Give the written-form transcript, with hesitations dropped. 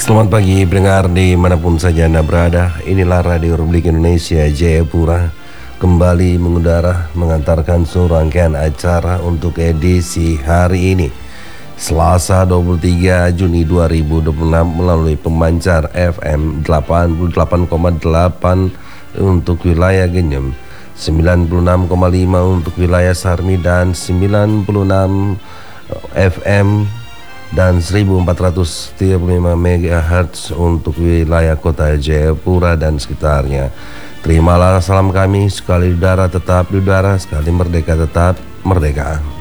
Selamat pagi pendengar dimanapun saja Anda berada. Inilah Radio Republik Indonesia Jayapura kembali mengudara mengantarkan seluruh rangkaian acara untuk edisi hari ini Selasa 23 Juni 2026 melalui pemancar FM 88,8 untuk wilayah Genyem, 96,5 untuk wilayah Sarmi, dan 96 FM dan 1435 MHz untuk wilayah kota Jayapura dan sekitarnya. Terimalah salam kami, sekali udara tetap di udara, sekali merdeka tetap merdeka.